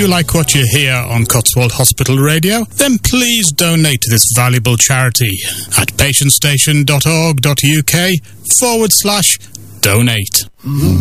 you like what you hear on Cotswold Hospital Radio, then please donate to this valuable charity at patientstation.org.uk/donate.